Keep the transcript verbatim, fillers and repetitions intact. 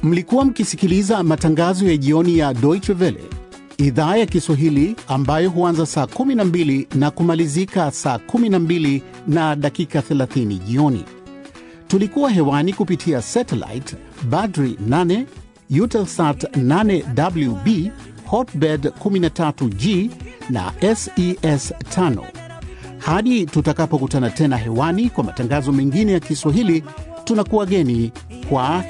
Mlikuwa mkisikiliza matangazo ya jioni ya Deutsche Welle, idhaa ya Kiswahili ambayo huanza saa kumi na mbili na kumalizika saa kumi na mbili na dakika thelathini jioni. Tulikuwa hewani kupitia satellite Badri nane, Eutelsat nane W B, Hotbird kumi na tatu G na S E S tano. Hadi tutakapokutana tena hewani kwa matangazo mengine ya Kiswahili, tunakuwageni kwa